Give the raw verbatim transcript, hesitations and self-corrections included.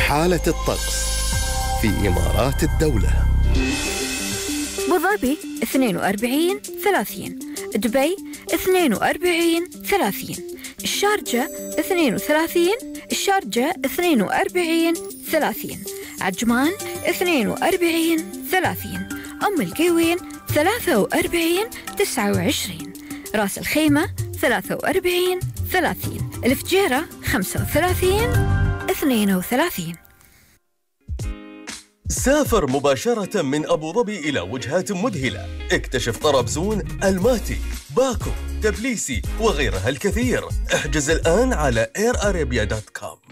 حالة الطقس في إمارات الدولة. أبو ظبي اثنين وأربعين ثلاثين، دبي اثنين وأربعين ثلاثين، الشارجة اثنين وثلاثين، الشارجة اثنين وأربعين ثلاثين، عجمان اثنين وأربعين ثلاثين، أم القوين ثلاثة وأربعين تسعة وعشرين، راس الخيمة ثلاثة وأربعين ثلاثين، الفجيرة خمسة وثلاثين اثنين وثلاثين. سافر مباشرة من أبو ظبي إلى وجهات مذهلة. اكتشف طرابزون، الماتي، باكو، تبليسي وغيرها الكثير. احجز الآن على اير ارابيا دوت كوم.